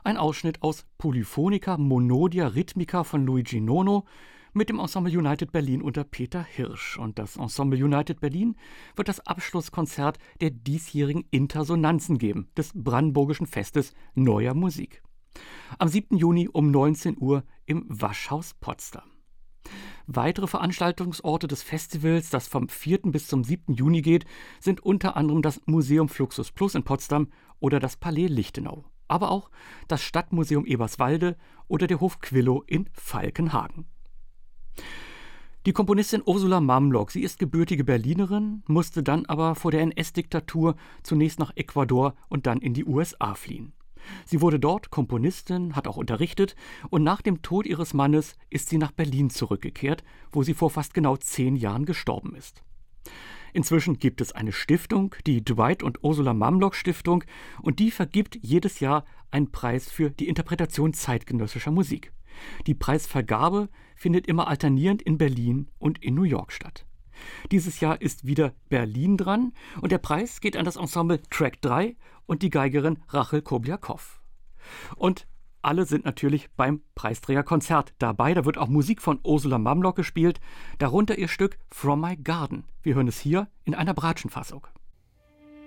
Ein Ausschnitt aus Polyphonica Monodia Rhythmica von Luigi Nono mit dem Ensemble United Berlin unter Peter Hirsch. Und das Ensemble United Berlin wird das Abschlusskonzert der diesjährigen Intersonanzen geben, des Brandenburgischen Festes Neuer Musik. Am 7. Juni um 19 Uhr im Waschhaus Potsdam. Weitere Veranstaltungsorte des Festivals, das vom 4. bis zum 7. Juni geht, sind unter anderem das Museum Fluxus Plus in Potsdam oder das Palais Lichtenau. Aber auch das Stadtmuseum Eberswalde oder der Hof Quillow in Falkenhagen. Die Komponistin Ursula Mamlock, sie ist gebürtige Berlinerin, musste dann aber vor der NS-Diktatur zunächst nach Ecuador und dann in die USA fliehen. Sie wurde dort Komponistin, hat auch unterrichtet und nach dem Tod ihres Mannes ist sie nach Berlin zurückgekehrt, wo sie vor fast genau 10 Jahren gestorben ist. Inzwischen gibt es eine Stiftung, die Dwight und Ursula Mamlock Stiftung, und die vergibt jedes Jahr einen Preis für die Interpretation zeitgenössischer Musik. Die Preisvergabe findet immer alternierend in Berlin und in New York statt. Dieses Jahr ist wieder Berlin dran und der Preis geht an das Ensemble Track 3 und die Geigerin Rachel Kobiakow. Und alle sind natürlich beim Preisträgerkonzert dabei. Da wird auch Musik von Ursula Mamlock gespielt, darunter ihr Stück From My Garden. Wir hören es hier in einer Bratschenfassung.